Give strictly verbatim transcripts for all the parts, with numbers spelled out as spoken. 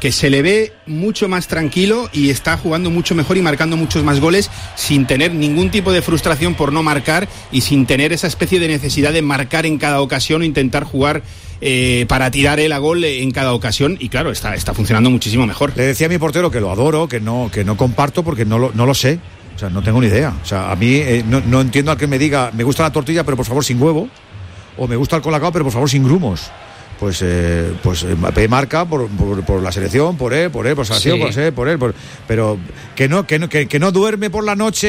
que se le ve mucho más tranquilo y está jugando mucho mejor y marcando muchos más goles sin tener ningún tipo de frustración por no marcar y sin tener esa especie de necesidad de marcar en cada ocasión o intentar jugar eh, para tirar él a gol en cada ocasión. Y claro, está, está funcionando muchísimo mejor. Le decía a mi portero que lo adoro, que no, que no comparto porque no lo, no lo sé. O sea, no tengo ni idea. O sea, a mí eh, no, no entiendo al que me diga, me gusta la tortilla, pero por favor sin huevo. O me gusta el colacao, pero por favor sin grumos. Pues, eh, pues Mbappé marca por, por, por la selección, por él, por él, por selección, sí. por él, por él, por, pero que no, que no, que, que no duerme por la noche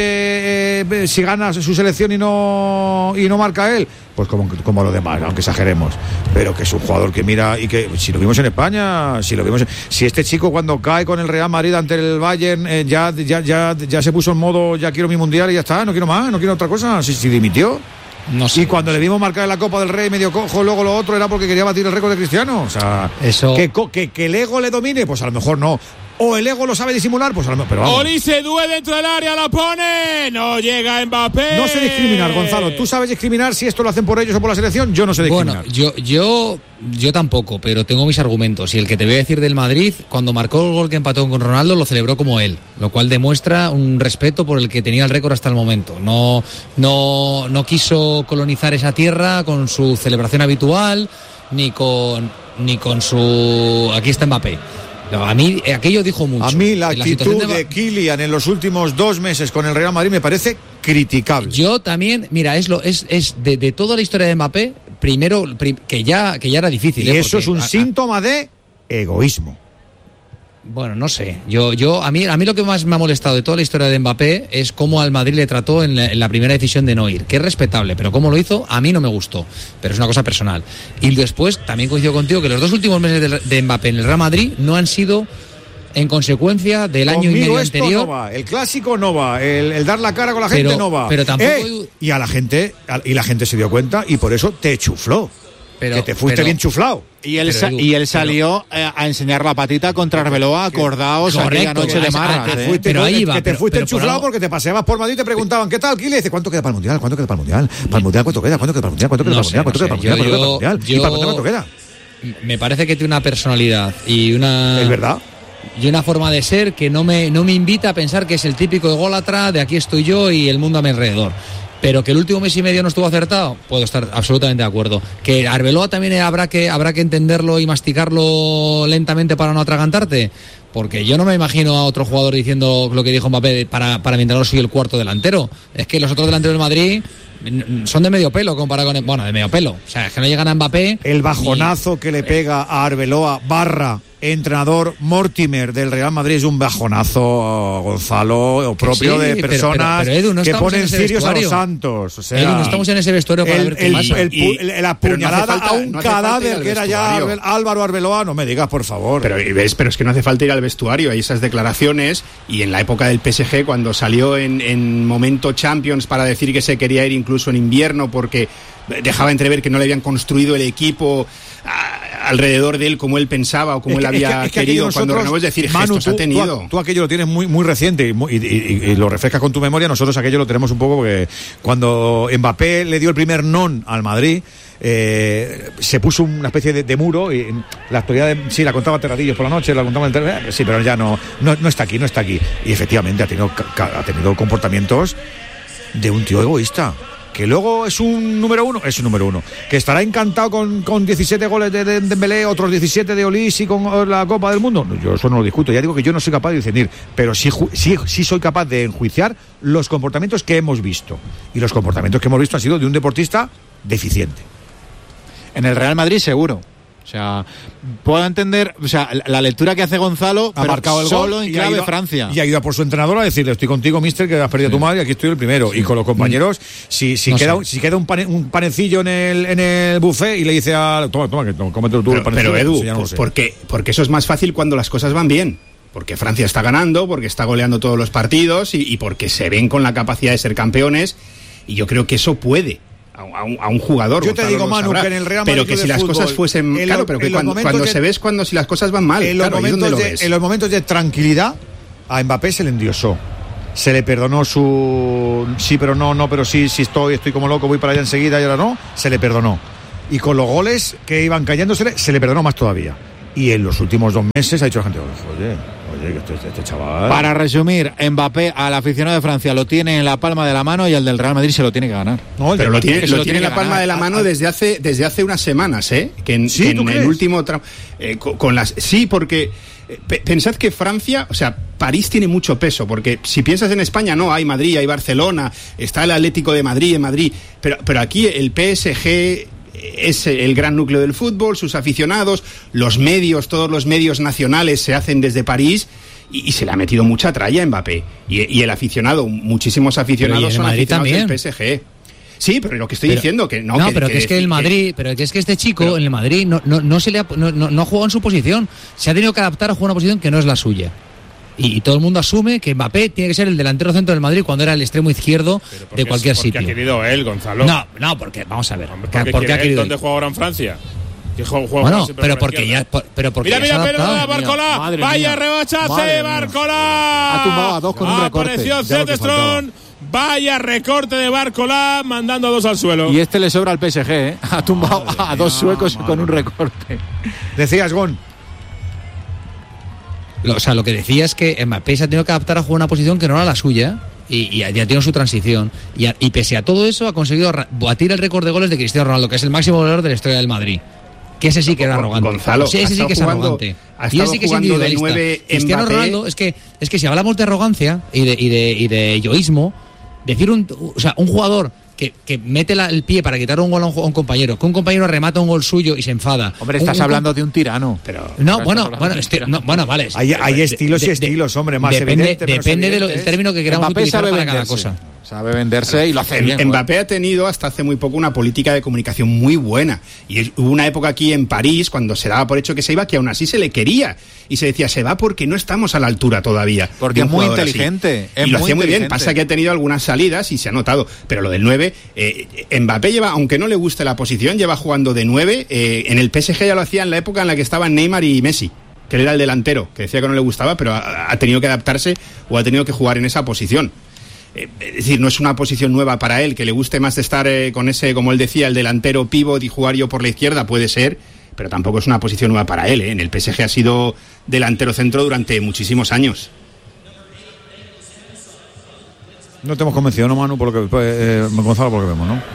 eh, si gana su selección y no y no marca él, pues como, como lo demás, aunque exageremos, pero que es un jugador que mira y que si lo vimos en España, si lo vimos, en, si este chico cuando cae con el Real Madrid ante el Bayern eh, ya, ya, ya, ya se puso en modo ya quiero mi mundial y ya está, no quiero más, no quiero otra cosa, si, si dimitió. No sé. Y cuando le vimos marcar en la Copa del Rey medio cojo, luego lo otro era porque quería batir el récord de Cristiano. O sea, eso... que, que, que el ego le domine, pues a lo mejor no. O el ego lo sabe disimular, pues a lo mejor. Pero vamos. Olise Due dentro del área, la pone. No llega Mbappé. No sé discriminar, Gonzalo. ¿Tú sabes discriminar si esto lo hacen por ellos o por la selección? Yo no sé discriminar. Bueno, yo, yo, yo tampoco, pero tengo mis argumentos. Y el que te voy a decir del Madrid, cuando marcó el gol que empató con Ronaldo, lo celebró como él, lo cual demuestra un respeto por el que tenía el récord hasta el momento. No, no, no quiso colonizar esa tierra con su celebración habitual, ni con, ni con su. Aquí está Mbappé. No, a mí aquello dijo mucho. A mí la actitud la de... de Kylian en los últimos dos meses con el Real Madrid me parece criticable. Yo también, mira, es lo es es de, de toda la historia de Mbappé, primero prim, que ya que ya era difícil. Y ¿eh? eso Porque, es un a, síntoma de egoísmo. Bueno, no sé. Yo, yo, a mí, a mí lo que más me ha molestado de toda la historia de Mbappé es cómo al Madrid le trató en la, en la primera decisión de no ir, que es respetable, pero cómo lo hizo a mí no me gustó, pero es una cosa personal. Y después también coincido contigo que los dos últimos meses de, de Mbappé en el Real Madrid no han sido en consecuencia del año Conmigo y medio esto anterior. No va. El clásico no va, el, el dar la cara con la gente pero, no va. Pero tampoco eh, y a la gente y la gente se dio cuenta y por eso te chufló. Pero, que te fuiste pero, bien chuflado. Y él, sa- Edu, y él salió pero, eh, a enseñar la patita contra Arbeloa, acordaos aquella noche de Marras. Ah, te ¿eh? fuiste, pero ahí va, que te pero, fuiste pero, enchuflado porque te paseabas por Madrid y te preguntaban ¿qué tal? ¿Qué le dice? ¿Cuánto queda para el Mundial? ¿Cuánto queda para el Mundial? ¿Para el Mundial cuánto queda? ¿Cuánto queda para el Mundial? ¿Cuánto queda para el Mundial? ¿Cuánto queda para el Mundial? ¿Cuánto queda para el Mundial? ¿Y para el Mundial cuánto queda? Me parece que tiene una personalidad y una... ¿Es verdad? Y una forma de ser que no me, no me invita a pensar que es el típico ególatra de aquí estoy yo y el mundo a mi alrededor. Pero que el último mes y medio no estuvo acertado, puedo estar absolutamente de acuerdo. Que Arbeloa también habrá que, habrá que entenderlo y masticarlo lentamente para no atragantarte. Porque yo no me imagino a otro jugador diciendo lo que dijo Mbappé para, para mientras no soy el cuarto delantero. Es que los otros delanteros del Madrid son de medio pelo comparado con... El, bueno, de medio pelo. O sea, es que no llegan a Mbappé. El bajonazo y, que le pega a Arbeloa barra entrenador Mortimer del Real Madrid es un bajonazo, Gonzalo, propio sí, de personas pero, pero, pero Edu, no que ponen cirios a los santos. O sea, Edu, no estamos en ese vestuario para el, ver qué el, pasa. El, el, el, la apuñalada no falta, a un no cadáver que era ya Álvaro Arbeloa, no me digas, por favor. Pero, ¿ves? Pero es que no hace falta ir al vestuario, hay esas declaraciones, y en la época del P S G, cuando salió en, en momento Champions para decir que se quería ir incluso en invierno porque dejaba entrever que no le habían construido el equipo a, alrededor de él como él pensaba o como es, él había es que, es que querido cuando renovó, es decir, Manu, gestos tú, ha tenido. Tú, tú aquello lo tienes muy, muy reciente y, y, y, y lo refrescas con tu memoria. Nosotros aquello lo tenemos un poco porque cuando Mbappé le dio el primer non al Madrid, eh, se puso una especie de, de muro y la actualidad de, sí, la contaba Terradillos por la noche, la contaba en el, sí, pero ya no, no, no está aquí, no está aquí. Y efectivamente ha tenido, ha tenido comportamientos de un tío egoísta. Que luego es un número uno, es un número uno. Que estará encantado con, con diecisiete goles de, de Dembélé, otros diecisiete de Olís y con la Copa del Mundo. Yo eso no lo discuto, ya digo que yo no soy capaz de discernir, pero sí, sí, sí soy capaz de enjuiciar los comportamientos que hemos visto. Y los comportamientos que hemos visto han sido de un deportista deficiente. En el Real Madrid seguro. O sea, puedo entender, o sea, la, la lectura que hace Gonzalo, ha pero marcado el solo gol en y clave ido, Francia. Y ha ido a por su entrenador a decirle, estoy contigo, mister, que has perdido sí. tu madre y aquí estoy el primero. Sí. Y con los compañeros, si, si, no queda, si queda un, pane, un panecillo en el, en el buffet y le dice a... Toma, toma, que cómetelo tú pero, el panecillo. Pero Edu, pues, no porque, porque eso es más fácil cuando las cosas van bien. Porque Francia está ganando, porque está goleando todos los partidos y, y porque se ven con la capacidad de ser campeones. Y yo creo que eso puede... A un, a un jugador. Yo te digo, Manu, que en el Real Madrid pero que si las fútbol, cosas fuesen el, claro, pero que cuando, cuando de, se ves cuando si las cosas van mal, en, claro, los momentos ¿dónde de, lo ves? En los momentos de tranquilidad a Mbappé se le endiosó, se le perdonó su sí pero no, no pero sí, sí estoy, estoy como loco, voy para allá enseguida y ahora no, se le perdonó. Y con los goles que iban cayéndose se le perdonó más todavía. y en los últimos dos meses ha dicho la gente, oye, oye, que este, este chaval... Para resumir, Mbappé al aficionado de Francia lo tiene en la palma de la mano y al del Real Madrid se lo tiene que ganar. No, pero lo tiene, lo lo tiene en la palma ganar. de la mano desde hace desde hace unas semanas, ¿eh? Que en, ¿Sí, que en tú el crees? último tramo... Eh, con, con las Sí, porque... eh, pe- Pensad que Francia, o sea, París tiene mucho peso, porque si piensas en España, no, hay Madrid, hay Barcelona, está el Atlético de Madrid en Madrid, pero, pero aquí el P S G... es el gran núcleo del fútbol, sus aficionados, los medios, todos los medios nacionales se hacen desde París y, y se le ha metido mucha tralla a Mbappé. Y, y el aficionado, muchísimos aficionados Pero y en son Madrid aficionados también. del P S G. Sí, pero lo que estoy Pero- diciendo que no. No, que, pero que, es que el Madrid, pero que es que este chico Pero- en el Madrid no, no, no se le ha, no, no, no ha jugado en su posición. Se ha tenido que adaptar a jugar una posición que no es la suya. Y, y todo el mundo asume que Mbappé tiene que ser el delantero centro del Madrid cuando era el extremo izquierdo Pero porque de cualquier es- porque sitio. ha querido él, Gonzalo. No, no, porque vamos a ver. Hombre, ¿Por porque qué ha quiere él. querido? ¿Dónde juega ahora en Francia? Que juega- juega Bueno, siempre pero por la porque izquierda. ya, por- pero porque Mira, ya mira, se ha mira, adaptado. Barcola. Madre Vaya mía. rebachaste, Madre mía. Barcola. Ha tumbado a dos con un recorte. Apareció Ya lo que Zetterström. Vaya recorte de Barcola, mandando a dos al suelo. Y este le sobra al P S G, ¿eh? Ha tumbado a dos suecos con un recorte. Decías, Gon. Lo- O sea, lo que decía es que Mbappé se ha tenido que adaptar a jugar una posición que no era la suya y, y ya tiene su transición. Y, a- y pese a todo eso, ha conseguido ra- batir el récord de goles de Cristiano Ronaldo, que es el máximo goleador de la historia del Madrid. Que ese sí que era arrogante. Gonzalo, Sí, ha ese sí estado que es jugando- arrogante. ha Y ese estado sí que es jugando de individualista. nueve Cristiano Mbappé. Ronaldo, es que, es que si hablamos de arrogancia y de, y de, y de yoísmo, decir un, o sea, un jugador que, que mete la- el pie para quitar un gol a un, a un compañero, que un compañero remata un gol suyo y se enfada. Hombre, Un- estás un- hablando de un tirano. Pero No, Estás bueno, hablando bueno, de un este- tirano. no, bueno, vale. Hay- hay De- estilos y de- estilos, hombre, más depende, evidente, menos Depende del evidente. término que queramos Mbappé utilizar sabe para cada venderse. cosa. Sabe venderse y lo hace bien. Mbappé ha tenido hasta hace muy poco una política de comunicación muy buena. Y es- hubo una época aquí en París, cuando se daba por hecho que se iba, que aún así se le quería. Y se decía, se va porque no estamos a la altura todavía. Porque de un es muy jugador así. inteligente, es Y lo muy hacía muy bien. inteligente. Pasa que ha tenido algunas salidas y se ha notado. Pero lo del nueve, eh, Mbappé lleva, aunque no le guste la posición, lleva jugando de nueve. Eh, en el P S G ya lo hacía en la época en la que estaban Neymar y Messi, que él era el delantero, que decía que no le gustaba, pero ha, ha tenido que adaptarse o ha tenido que jugar en esa posición. Eh, es decir, no es una posición nueva para él, que le guste más de estar eh, con ese, como él decía, el delantero pívot y jugar yo por la izquierda, puede ser, pero tampoco es una posición nueva para él. ¿eh? En el P S G ha sido delantero centro durante muchísimos años. No te hemos convencido, ¿no, Manu? Por lo que, eh, Gonzalo, por lo que vemos, ¿no?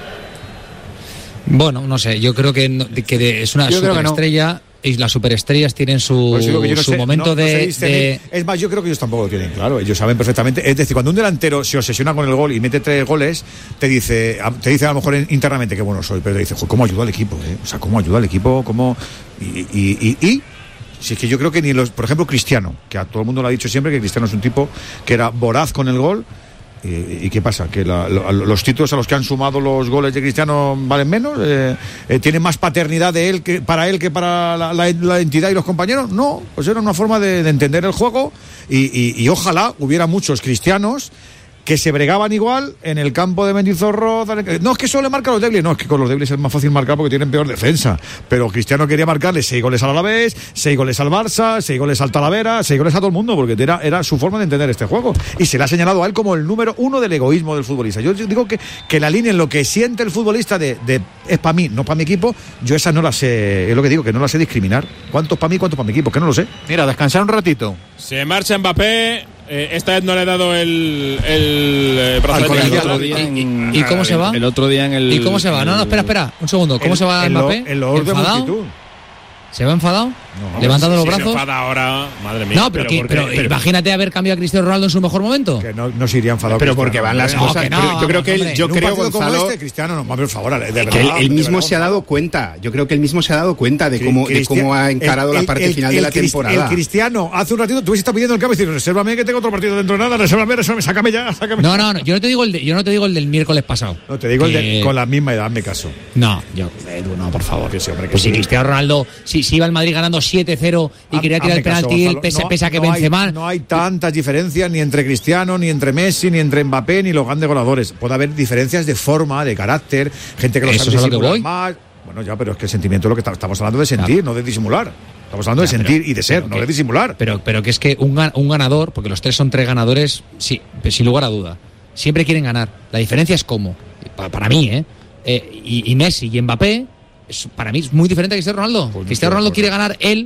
Bueno, no sé, yo creo que, no- que de- es una Yo creo que no. superestrella y las superestrellas tienen su, Pues digo que yo no su sé, momento no- no sé de, discernir. de- Es más, yo creo que ellos tampoco lo tienen claro. Ellos saben perfectamente. Es decir, cuando un delantero se obsesiona con el gol y mete tres goles, te dice, a- te dice a lo mejor internamente que bueno soy, pero te dice, "Jo, ¿cómo ayuda al equipo? Eh? O sea, ¿cómo ayuda al equipo? ¿Cómo? Y, y, y, y si es que yo creo que ni los, por ejemplo, Cristiano, que a todo el mundo lo ha dicho siempre, que Cristiano es un tipo que era voraz con el gol. ¿Y, y qué pasa? ¿Que la- lo- los títulos a los que han sumado los goles de Cristiano valen menos? Eh, eh, ¿Tiene más paternidad de él que para él que para la, la- la entidad y los compañeros? No, pues era una forma de, de entender el juego y, y- y ojalá hubiera muchos cristianos que se bregaban igual en el campo de Mendizorro. No, es que solo le marca a los débiles. No, es que con los débiles es más fácil marcar porque tienen peor defensa. Pero Cristiano quería marcarle seis goles al Alavés, seis goles al Barça, seis goles al Talavera, seis goles a todo el mundo, porque era, era su forma de entender este juego. Y se le ha señalado a él como el número uno del egoísmo del futbolista. Yo digo que, que la línea en lo que siente el futbolista de, de es para mí, no para mi equipo, yo esa no la sé, es lo que digo, que no la sé discriminar. ¿Cuántos para mí, cuántos para mi equipo? Que no lo sé. Mira, descansar un ratito. Se marcha Mbappé. Eh, esta vez no le he dado el, el eh, brazalete Al de colegiado. Gonzalo. ¿Y, y cómo se va? El otro día en el. ¿Y cómo se va? No, no, espera, espera, un segundo. ¿Cómo En- se va en lo- Mbappé? En los de ¿Enfadado? multitud. ¿Se va enfadado? No, ¿Levantando Si los se brazos? enfada ahora, madre mía. No, pero, ¿qué? ¿por qué? pero, imagínate haber cambiado a Cristiano Ronaldo en su mejor momento. Que no, no se iría enfadado. Pero Cristiano, porque van las hombre. cosas. que no, pero yo creo que él, hombre. yo En un creo, partido como Gonzalo, este, Cristiano, no, por favor, de verdad, que él, él de mismo verdad, se ha dado cuenta. Yo creo que él mismo se ha dado cuenta de Cri- cómo, de Cristian- cómo ha encarado el- la el- parte el- final de el la Crist- temporada. El Cristiano, hace un ratito, tú estás pidiendo el cambio y dices, resérvame que tengo otro partido dentro de nada, resérvame, resérvame, sácame ya, sácame. No, no, no, yo no te digo el de- yo no te digo el del miércoles pasado. No, te digo el de, Que- con la misma edad, me caso. No, yo, Edu, no, por favor. Que sí, hombre, que Pues si sí. Cristiano Ronaldo, si, si iba el Madrid ganando siete cero y quería tirar Hazme el caso, penalti, él Gonzalo. pese, No- pese a que no hay- Benzema. No hay tantas diferencias ni entre Cristiano, ni entre Messi, ni entre Mbappé, ni los grandes goleadores. Puede haber diferencias de forma, de carácter, gente que lo Eso sabe es a lo que disimular voy. más. Bueno, ya, pero es que el sentimiento es lo que ta- estamos hablando de sentir, no de disimular. Estamos hablando de Ya, pero- sentir y de ser, pero no que- de disimular. Pero, pero que es que un, gan- un ganador, porque los tres son tres ganadores, sí, pero sin lugar a duda. Siempre quieren ganar. La diferencia es cómo. Pa- Para, mí, ¿eh? Eh, y, y Messi y Mbappé, es- para mí es muy diferente a Cristiano Ronaldo. Pues no Cristiano estoy de Ronaldo acuerdo. quiere ganar él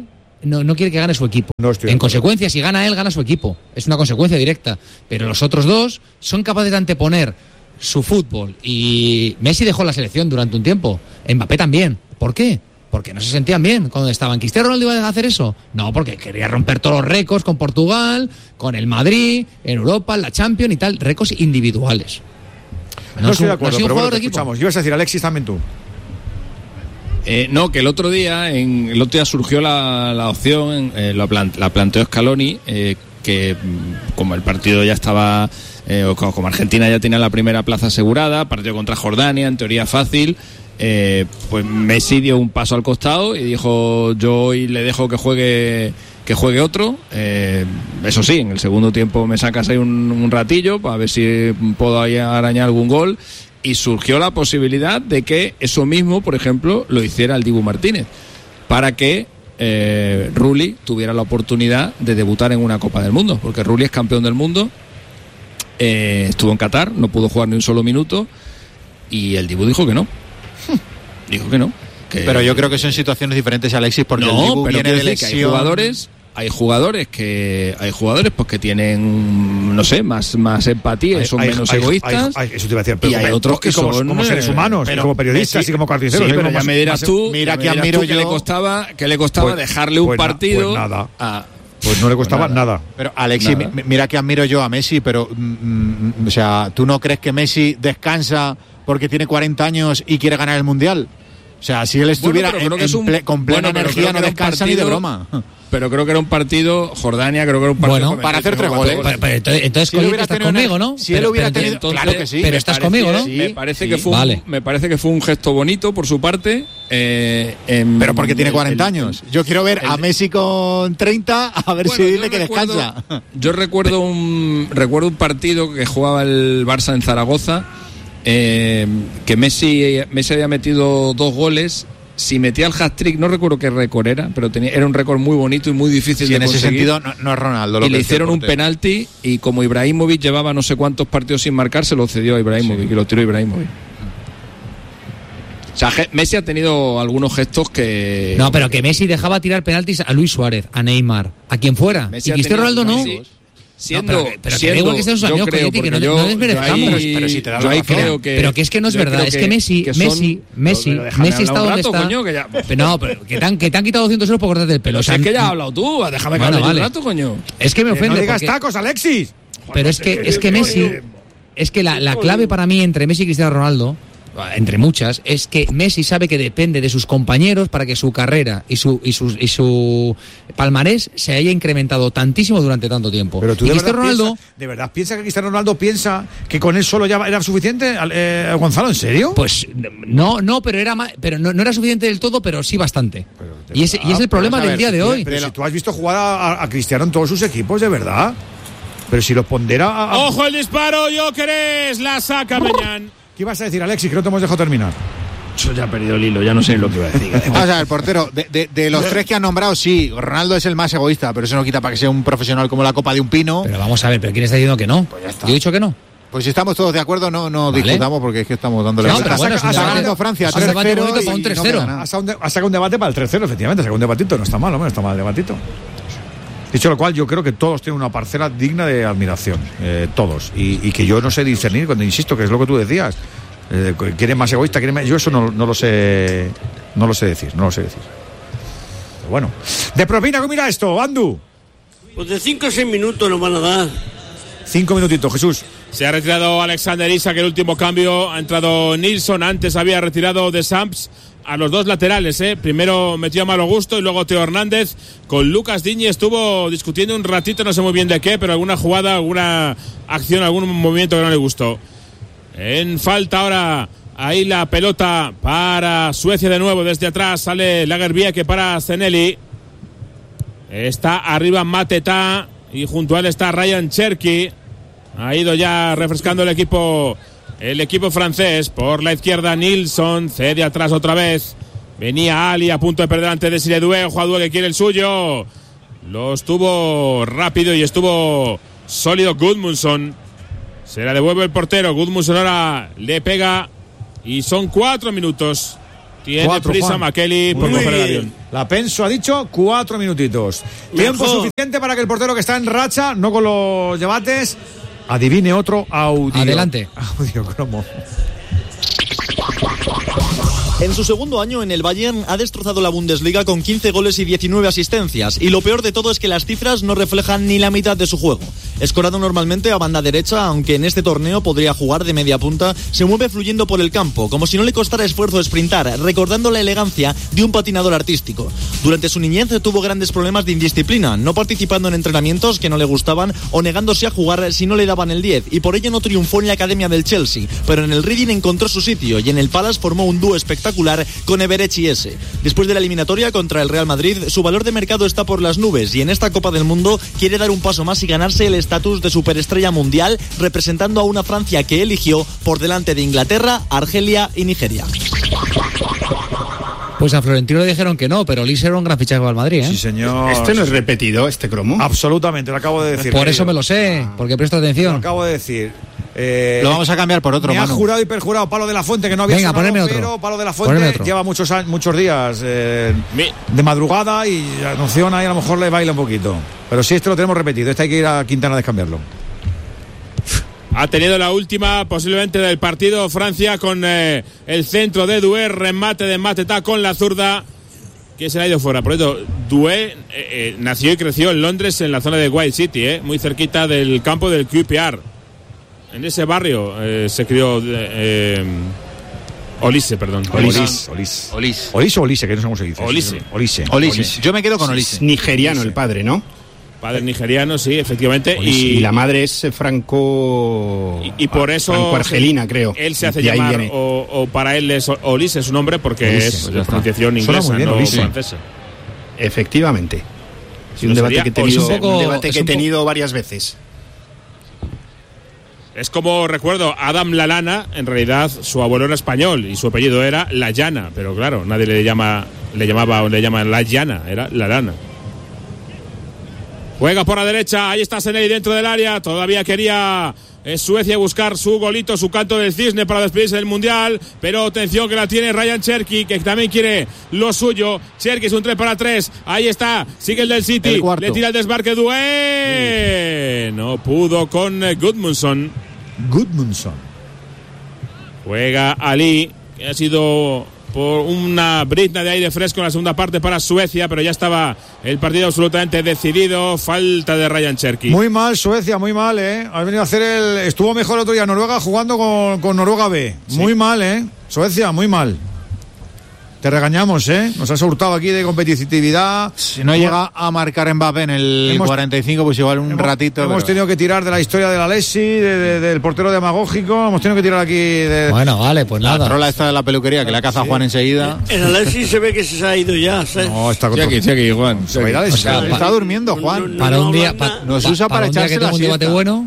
no, no quiere que gane su equipo. No estoy de en acuerdo. consecuencia, si gana él, gana su equipo. Es una consecuencia directa. Pero los otros dos son capaces de anteponer su fútbol. Y Messi dejó la selección durante un tiempo. Mbappé también. ¿Por qué? Porque no se sentían bien cuando estaban. ¿Cristiano Ronaldo iba a hacer eso? No, porque quería romper todos los récords con Portugal, con el Madrid, en Europa, en la Champions y tal. Récords individuales. No, es estoy un- de acuerdo, no es un pero bueno, jugador te de equipo. escuchamos. Ibas a decir, Alexis, también tú. Eh, no, que el otro día, en, el otro día surgió la, la opción, eh, la, plant, la planteó Scaloni, eh, que mm, como el partido ya estaba, eh, o como Argentina ya tenía la primera plaza asegurada, partido contra Jordania, en teoría fácil, eh, pues Messi dio un paso al costado y dijo, yo hoy le dejo que juegue que juegue otro, eh, eso sí, en el segundo tiempo me sacas ahí un, un ratillo para ver si puedo ahí arañar algún gol. Y surgió la posibilidad de que eso mismo, por ejemplo, lo hiciera el Dibu Martínez, para que eh, Rulli tuviera la oportunidad de debutar en una Copa del Mundo, porque Rulli es campeón del mundo, eh, estuvo en Qatar, no pudo jugar ni un solo minuto, y el Dibu dijo que no. Dijo que no. Que Pero yo creo que son situaciones diferentes, Alexis, porque no, el Dibu pero viene de quiero decir que hay lesión. jugadores, hay jugadores que hay jugadores pues que tienen, no sé, más más empatía y son Hay- menos hay- egoístas. hay- hay- eso te iba a decir, y pero hay como- otros que y como, son como seres eh, humanos, pero y como periodistas Messi- y como carniceros. Sí, hay pero como ya más- me dirás más- tú, mira ya que me dirás admiro tú que yo- le costaba, que le costaba Pues- dejarle un pues na- partido pues nada. a Pues no le costaba Pues nada. Pero Alexis, Nada. mi- mira que admiro yo a Messi, pero mm, mm, o sea, ¿tú no crees que Messi descansa porque tiene cuarenta años y quiere ganar el Mundial? O sea, si él estuviera pero creo en- que es en un- ple- con plena bueno, pero energía creo no que era un descansa ni de partido- broma. pero creo que era un partido Jordania, creo que era un partido Bueno, joven, para hacer ¿no? tres Cuatro goles. Pero, pero entonces, entonces Si él Colín, hubiera estás tenido conmigo, una- ¿no? si él Pero- hubiera pero tenido- entonces- claro que sí. pero me estás parecía- conmigo, ¿no? Me parece Sí. que fue Vale. un, me parece que fue un gesto bonito por su parte. Eh, en- Pero porque tiene el- cuarenta el- años. Yo quiero ver el- a Messi con treinta a ver Bueno, si yo dile que recuerdo- descansa. Yo recuerdo un recuerdo un partido que jugaba el Barça en Zaragoza, eh, que Messi Messi había metido dos goles. Si metía el hat-trick, no recuerdo qué récord era, pero tenía, era un récord muy bonito y muy difícil Sí, de en ese conseguir. sentido no, no es Ronaldo. Lo Y que le decía el hicieron un portero. penalti y como Ibrahimovic llevaba no sé cuántos partidos sin marcar, se lo cedió a Ibrahimovic y lo tiró Ibrahimovic. O sea, ge- Messi ha tenido algunos gestos que... No, pero que Messi dejaba tirar penaltis a Luis Suárez, a Neymar, a quien fuera. Messi y ha Cristiano tenido Ronaldo no. amigos. Siendo, No, pero que- pero que da siendo, igual que sean sus yo amigos, creo, Coyetti, que porque no- yo, no desmerezcamos. yo ahí- Pero- pero si te da yo la ahí razón. creo que, Pero que es que no es yo verdad, creo es que Messi, que son- Messi, Messi, Pero déjame Messi está hablar un donde rato, está. coño, que ya- Pero no, pero que te han, que te han quitado doscientos euros por cortarte el pelo. Pero o sea, si es que ya has hablado tú, déjame que Bueno, hable yo vale. un rato, coño. es que me Que ofende. no digas porque- tacos, Alexis. Pero es que, es que Messi, es que la, la clave para mí entre Messi y Cristiano Ronaldo, entre muchas, es que Messi sabe que depende de sus compañeros para que su carrera y su y su, y su palmarés se haya incrementado tantísimo durante tanto tiempo. Pero tú y de Cristiano verdad, Ronaldo, piensa, ¿de verdad piensa que Cristiano Ronaldo piensa que con él solo ya era suficiente? Eh, Gonzalo, ¿en serio? pues no, no, pero era más, pero no, no era suficiente del todo, pero sí bastante. de Y, ese, y es el problema pero, a del ver, día de si- hoy. Pero si tú has visto jugar a, a Cristiano en todos sus equipos, de verdad. Pero si los pondera a, a- ¡Ojo el disparo! ¡Jóqueres! La saca Meñán. ¿Qué ibas a decir, Alexis? Que no te hemos dejado terminar. Yo ya he perdido el hilo, ya no sé lo que iba a decir. Vamos a ver, portero, de, de- de los tres que han nombrado, sí, Ronaldo es el más egoísta, pero eso no quita para que sea un profesional como la Copa de un Pino. Pero vamos a ver, ¿pero quién está diciendo que no? Pues ya está. Yo he dicho que no. Pues si estamos todos de acuerdo, no, no Vale. discutamos porque es que estamos dándole No, la pero vuelta. bueno, es un Está debate- ganando Francia es un debate tres cero bonito para un y tres no cero. queda nada. Ha sacado un, de- ha sacado un debate para el tres cero, efectivamente. Ha sacado un debatito. No está mal, hombre, no está mal el debatito. Dicho lo cual, yo creo que todos tienen una parcela digna de admiración. eh, todos. Y, y que yo no sé discernir, cuando insisto, que es lo que tú decías. Eh, ¿Quién es más egoísta? ¿Quién es más- Yo eso no, no lo sé. No lo sé decir, no lo sé decir. Pero bueno. De propina, ¿cómo mira esto, Andu? Pues de cinco o seis minutos nos van a dar. Cinco minutitos, Jesús. Se ha retirado Alexander Isak, el último cambio. Ha entrado Nilsson. Antes había retirado de Samps a los dos laterales. ¿eh? Primero metió a Malo Gusto y luego Teo Hernández. Con Lucas Diñi estuvo discutiendo un ratito, no sé muy bien de qué, pero alguna jugada, alguna acción, algún movimiento que no le gustó. En falta ahora. Ahí la pelota para Suecia de nuevo. Desde atrás sale Lagerbielke para Zenelli. Está arriba Mateta. Y junto a él está Ryan Cherky. Ha ido ya refrescando el equipo el equipo francés. Por la izquierda Nilsson, cede atrás otra vez. Venía Ali a punto de perder ante Desiré Doué. Ojo a Doué que quiere el suyo. Lo estuvo rápido y estuvo sólido Gudmundsson. Se la devuelve el portero. Gudmundsson ahora le pega. Y son cuatro minutos Tiene Cuatro, prisa Juan. McKelly por Muy coger el bien. avión. La Penso ha dicho cuatro minutitos. Tiempo Mejor. suficiente para que el portero que está en racha, no con los debates, adivine otro audio. Adelante. Audio cromo. En su segundo año en el Bayern ha destrozado la Bundesliga con quince goles y diecinueve asistencias, y lo peor de todo es que las cifras no reflejan ni la mitad de su juego. Escorado normalmente a banda derecha, aunque en este torneo podría jugar de media punta, se mueve fluyendo por el campo, como si no le costara esfuerzo sprintar, recordando la elegancia de un patinador artístico. Durante su niñez tuvo grandes problemas de indisciplina, no participando en entrenamientos que no le gustaban o negándose a jugar si no le daban el diez, y por ello no triunfó en la academia del Chelsea, pero en el Reading encontró su sitio y en el Palace formó un dúo espectacular con Everett y Esse. Después de la eliminatoria contra el Real Madrid, su valor de mercado está por las nubes y en esta Copa del Mundo quiere dar un paso más y ganarse el estatus de superestrella mundial, representando a una Francia que eligió por delante de Inglaterra, Argelia y Nigeria. Pues a Florentino le dijeron que no, pero Olise era un gran fichaje para el Madrid, ¿eh? Sí, señor. Este no es repetido, este cromo. Absolutamente, lo acabo de decir. Por eso querido. me lo sé, porque presto Lo atención. acabo de decir. Eh, Lo vamos a cambiar por otro, me ha Manu. jurado y perjurado Palo de la Fuente, que no había Venga, sonado, ponedme otro. pero Palo de la Ponedme Fuente otro. lleva muchos años, muchos días eh, Mi- de madrugada y la noción ahí a lo mejor le baila un poquito. Pero sí, este lo tenemos repetido. Este hay que ir a Quintana a descambiarlo. Ha tenido la última posiblemente del partido Francia con eh, el centro de Doué, remate de Mateta con la zurda que se le ha ido fuera. Por eso, Doué eh, eh, nació y creció en Londres, en la zona de White City, eh, muy cerquita del campo del Q P R. En ese barrio eh, se crió eh, eh, Olise, perdón. Olis. Olis. Olis. Olis o Olise, que no sé cómo se dice. Olise. Olise. Olise. Yo me quedo con Olise. Es nigeriano el padre, ¿no? Padre nigeriano, sí, efectivamente. Y, Y, y la madre es eh, franco... y, y por eso franco-argelina, creo. él se hace De ahí llamar, viene. o, o para él es Olise su nombre, porque Olise, es pues de pronunciación Suena inglesa, muy bien, no Olise. francesa. Efectivamente. Sí, un No debate sería que he tenido, Olise. Un poco- un debate es que he un po- tenido varias veces. Es como recuerdo, Adam Lalana, en realidad su abuelo era español y su apellido era La Llana, pero claro, nadie le llama, le llamaba o le llama La Llana, era Lalana. Juega por la derecha, ahí está Seney dentro del área, todavía quería eh, Suecia buscar su golito, su canto del cisne para despedirse del Mundial, pero atención que la tiene Ryan Cherky, que también quiere lo suyo. Cherky es un tres para tres, ahí está, sigue el del City, El cuarto. le tira el desmarque Doué, no pudo con eh, Gudmundsson. Gudmundsson. Juega Ali, que ha sido por una brizna de aire fresco en la segunda parte para Suecia, pero ya estaba el partido absolutamente decidido. Falta de Ryan Cherky. Muy mal Suecia, muy mal, ¿eh? Ha venido a hacer el... Estuvo mejor el otro día Noruega jugando con, con Noruega B. Sí. Muy mal, ¿eh? Suecia, muy mal. Te regañamos, ¿eh? Nos has hurtado aquí de competitividad. Si no llega a marcar Mbappé en el Hemos- cuarenta y cinco, pues igual un Hemos- ratito. Hemos pero- tenido que tirar de la historia de la Lessi, de- de- del portero demagógico. Hemos tenido que tirar aquí de... Bueno, vale, pues La nada. trola esta de la peluquería que la caza Juan enseguida. El Alexis se ve que se ha ido ya. ¿sabes? No, está Sí, aquí, sí, aquí, Juan. Se va a ir a O sea, descansar. Está durmiendo, No, Juan. no, Para un día, hablan pa- nada. Nos pa- usa para un día echarse que la tenga un debate siesta. bueno.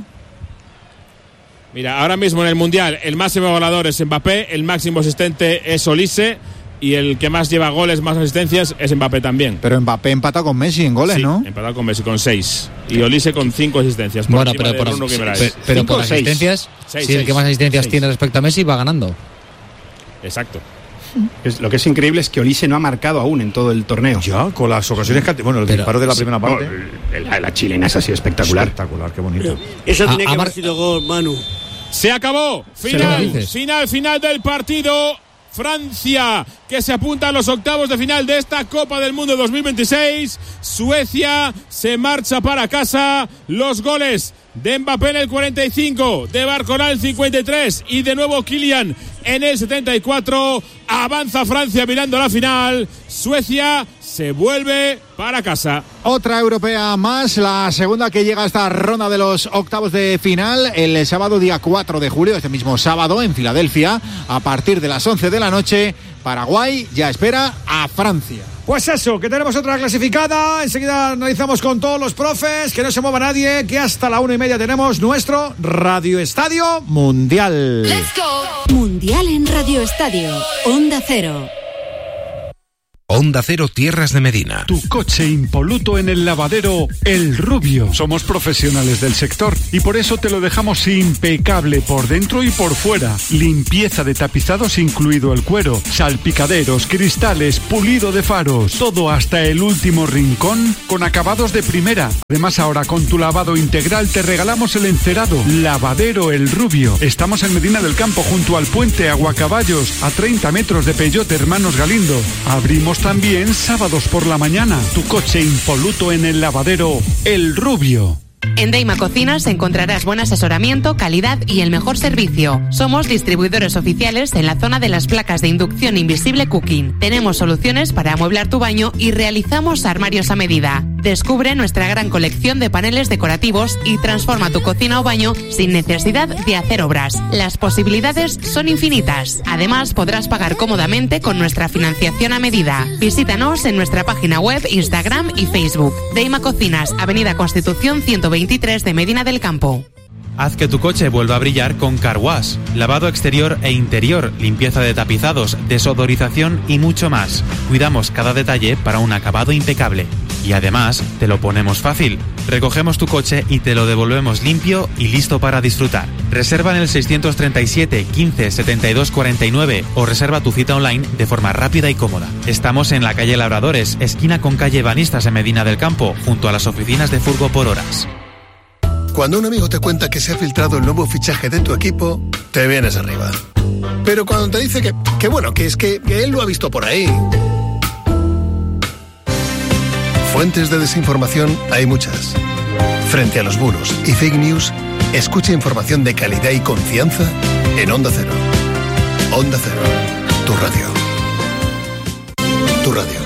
Mira, ahora mismo en el Mundial el máximo goleador es Mbappé, el máximo asistente es Olise y el que más lleva goles, más asistencias es Mbappé también. Pero Mbappé empata con Messi en goles, Sí, ¿no? empatado con Messi con seis y Olise con cinco asistencias. Por Bueno, encima pero de por, Bruno Guimaraes. pe- pero Cinco por o seis. asistencias, Seis, si el seis. que más asistencias Seis. tiene respecto a Messi va ganando. Exacto. Es- lo que es increíble es que Olise no ha marcado aún en todo el torneo. Ya, con las ocasiones que... ha te- Bueno, el Pero- disparo de la primera No, parte... la, la chilena esa ha sido espectacular. Espectacular, qué bonito. Esa A- tenía que a haber Mar- sido gol, Manu. Se acabó. lo Final, dices. final, final del partido. Francia, que se apunta a los octavos de final de esta Copa del Mundo dos mil veintiséis. Suecia se marcha para casa. Los goles de Mbappé en el cuarenta y cinco, de Barcola en el cincuenta y tres y de nuevo Kylian en el setenta y cuatro. Avanza Francia mirando la final. Suecia se vuelve para casa. Otra europea más, la segunda que llega a esta ronda de los octavos de final, el sábado día cuatro de julio, este mismo sábado en Filadelfia, a partir de las once de la noche, Paraguay ya espera a Francia. Pues eso, que tenemos otra clasificada. Enseguida analizamos con todos los profes. Que no se mueva nadie, que hasta la una y media tenemos nuestro Radio Estadio Mundial. Mundial en Radio Estadio. Onda Cero. Onda Cero Tierras de Medina. Tu coche impoluto en el lavadero El Rubio. Somos profesionales del sector y por eso te lo dejamos impecable por dentro y por fuera. Limpieza de tapizados incluido el cuero, salpicaderos, cristales, pulido de faros, todo hasta el último rincón con acabados de primera. Además, ahora con tu lavado integral te regalamos el encerado. Lavadero El Rubio. Estamos en Medina del Campo junto al puente Aguacaballos, a treinta metros de Peyote Hermanos Galindo. Abrimos también sábados por la mañana. Tu coche impoluto en el lavadero El Rubio. En Deima Cocinas encontrarás buen asesoramiento, calidad y el mejor servicio. Somos distribuidores oficiales en la zona de las placas de inducción invisible Cooking. Tenemos soluciones para amueblar tu baño y realizamos armarios a medida. Descubre nuestra gran colección de paneles decorativos y transforma tu cocina o baño sin necesidad de hacer obras. Las posibilidades son infinitas. Además, podrás pagar cómodamente con nuestra financiación a medida. Visítanos en nuestra página web, Instagram y Facebook. Deima Cocinas, Avenida Constitución ciento veintitrés de Medina del Campo. Haz que tu coche vuelva a brillar con Car Wash. Lavado exterior e interior, limpieza de tapizados, desodorización y mucho más. Cuidamos cada detalle para un acabado impecable. Y además, te lo ponemos fácil. Recogemos tu coche y te lo devolvemos limpio y listo para disfrutar. Reserva en el seiscientos treinta y siete, quince, setenta y dos, cuarenta y nueve o reserva tu cita online de forma rápida y cómoda. Estamos en la calle Labradores, esquina con calle Banistas en Medina del Campo, junto a las oficinas de Furgo por Horas. Cuando un amigo te cuenta que se ha filtrado el nuevo fichaje de tu equipo, te vienes arriba. Pero cuando te dice que, que bueno, que es que, que él lo ha visto por ahí. Fuentes de desinformación hay muchas. Frente a los bulos y fake news, escucha información de calidad y confianza en Onda Cero. Onda Cero, tu radio. Tu radio.